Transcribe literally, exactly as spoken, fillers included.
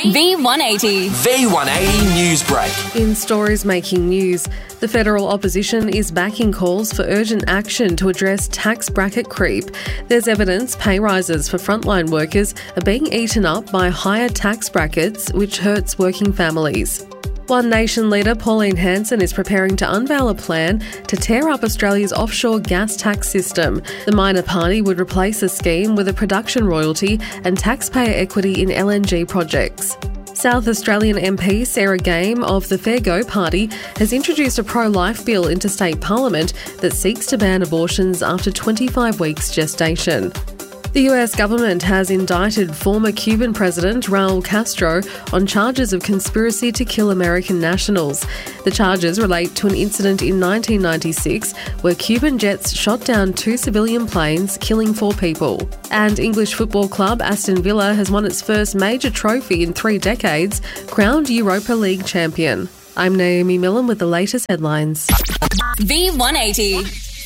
V one eighty. V one eighty News Break. In stories making news, the federal opposition is backing calls for urgent action to address tax bracket creep. There's evidence pay rises for frontline workers are being eaten up by higher tax brackets, which hurts working families. One Nation leader Pauline Hanson is preparing to unveil a plan to tear up Australia's offshore gas tax system. The minor party would replace the scheme with a production royalty and taxpayer equity in L N G projects. South Australian M P Sarah Game of the Fair Go Party has introduced a pro-life bill into state parliament that seeks to ban abortions after twenty-five weeks gestation. The U S government has indicted former Cuban President Raul Castro on charges of conspiracy to kill American nationals. The charges relate to an incident in nineteen ninety-six where Cuban jets shot down two civilian planes, killing four people. And English football club Aston Villa has won its first major trophy in three decades, crowned Europa League champion. I'm Naomi Millen with the latest headlines. V one eighty.